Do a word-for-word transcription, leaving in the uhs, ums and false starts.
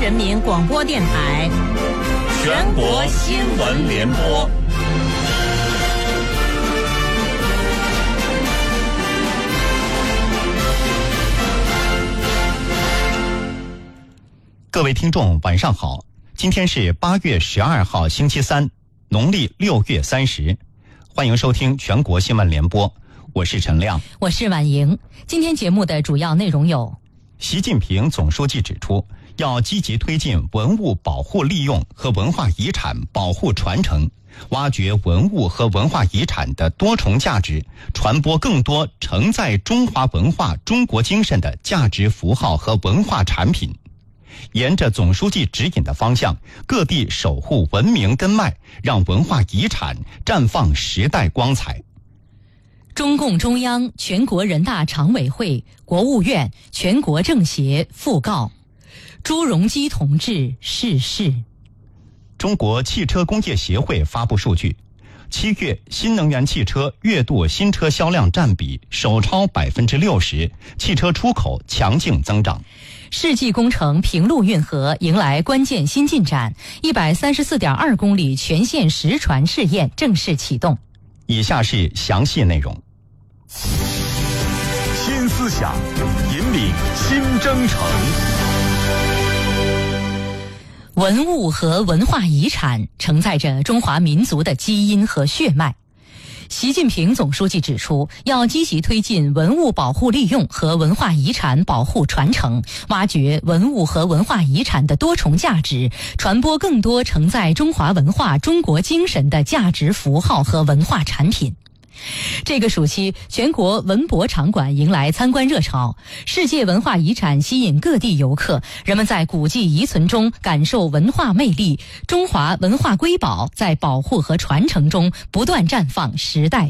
人民广播电台全国新闻联播。 各位听众晚上好，今天是八月十二号星期三，农历六月三十，欢迎收听全国新闻联播，我是陈亮， 我是婉莹。今天节目的主要内容有： 习近平总书记指出，要积极推进文物保护利用和文化遗产保护传承，挖掘文物和文化遗产的多重价值，传播更多承载中华文化、中国精神的价值符号和文化产品。沿着总书记指引的方向，各地守护文明根脉，让文化遗产绽放时代光彩。 中共中央、全国人大常委会、国务院、全国政协讣告朱镕基同志逝世。 中国汽车工业协会发布数据，七月新能源汽车月度新车销量占比首超百分之六十，汽车出口强劲增长。 世纪工程平陆运河迎来关键新进展，一百三十四点二公里全线实船试验正式启动。 以下是详细内容。 新思想引领新征程。 文物和文化遗产承载着中华民族的基因和血脉。习近平总书记指出，要积极推进文物保护利用和文化遗产保护传承，挖掘文物和文化遗产的多重价值，传播更多承载中华文化、中国精神的价值符号和文化产品。这个暑期，全国文博场馆迎来参观热潮，世界文化遗产吸引各地游客，人们在古迹遗存中感受文化魅力，中华文化瑰宝在保护和传承中不断绽放时代